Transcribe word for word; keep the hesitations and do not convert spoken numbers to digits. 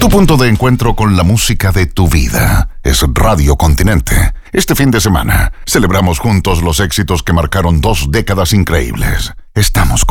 Tu punto de encuentro con la música de tu vida es Radio Continente. Este fin de semana celebramos juntos los éxitos que marcaron dos décadas increíbles. Estamos con